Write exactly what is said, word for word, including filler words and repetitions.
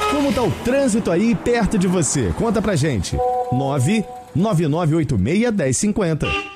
Como tá o trânsito aí perto de você? Conta pra gente. nove nove nove oito seis um zero um zero cinco zero.